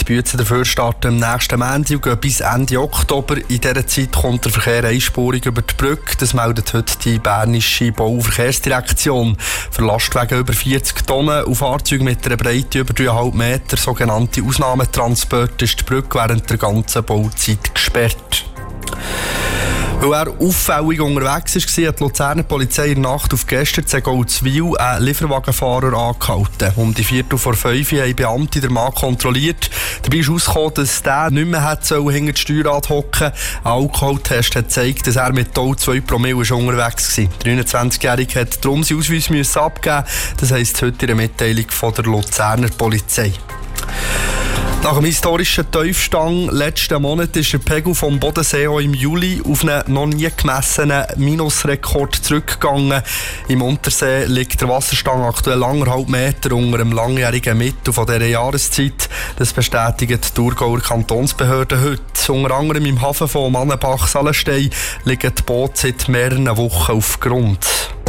Bützen dafür starten am nächsten Montag und gehen bis Ende Oktober. In dieser Zeit kommt der Verkehr einspurig über die Brücke. Das meldet heute die Bernische Bau- und Verkehrsdirektion. Für Lastwagen über 40 Tonnen und Fahrzeuge mit einer Breite über 3,5 Meter, sogenannte Ausnahmetransporte, ist die Brücke während der ganzen Bauzeit gesperrt. Weil er auffällig unterwegs war, hat die Luzerner Polizei in der Nacht auf gestern zu Goldswil einen Lieferwagenfahrer angehalten. Um die 4:45 haben Beamte den Mann kontrolliert. Dabei ist herausgekommen, dass der nicht mehr hinter das Steuerrad hocken. Ein Alkoholtest hat gezeigt, dass er mit 2 Promille unterwegs war. Der 29-Jährige hat darum seinen Ausweis abgeben müssen. Das heisst heute in der Mitteilung von der Luzerner Polizei. Nach dem historischen Tiefstand letzten Monat ist der Pegel vom Bodensee auch im Juli auf einen noch nie gemessenen Minusrekord zurückgegangen. Im Untersee liegt der Wasserstand aktuell 1,5 Meter unter dem langjährigen Mittel von dieser Jahreszeit. Das bestätigen die Thurgauer Kantonsbehörden heute. Unter anderem im Hafen von Mannenbach-Salenstein liegen die Boote seit mehreren Wochen auf Grund.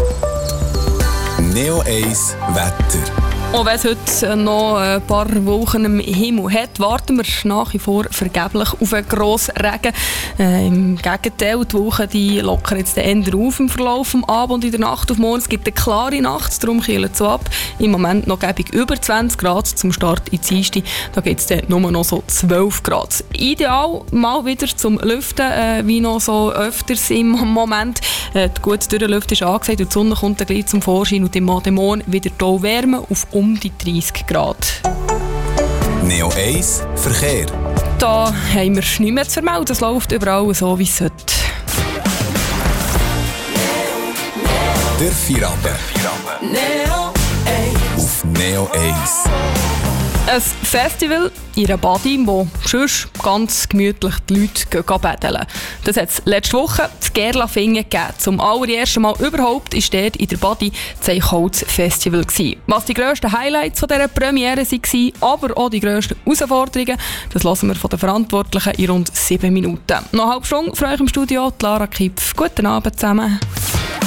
Neo 1 Wetter. Auch wenn es heute noch ein paar Wochen im Himmel hat, warten wir nach wie vor vergeblich auf einen grossen Regen. Im Gegenteil, die Wochen die lockern jetzt eher auf im Verlauf des Abends und in der Nacht auf morgen. Es gibt eine klare Nacht, darum kühlt es so ab. Im Moment noch gäbig über 20 Grad zum Start in die Dienstag. Da gibt es nur noch so 12 Grad. Ideal mal wieder zum Lüften, wie noch so öfters im Moment. Die gute Durchlüftung ist angesagt und die Sonne kommt dann gleich zum Vorschein und im Morgen wieder hier Wärme auf um die 30 Grad. Neo 1 Verkehr. Da haben wir nichts mehr zu vermelden. Es läuft überall so, wie es sollte. Der Feierabend. Neo 1. Auf Neo 1. Ein Festival in einer Badi, wo sonst ganz gemütlich die Leute betteln. Das hat es letzte Woche zu Gerlafingen gegeben. Zum allerersten Mal überhaupt war dort in der Badi das Eichholz-Festival. Was die grössten Highlights von dieser Premiere waren, aber auch die grössten Herausforderungen, das hören wir von den Verantwortlichen in rund 7 Minuten. Noch eine halbe Stunde für euch im Studio, Lara Kipf. Guten Abend zusammen.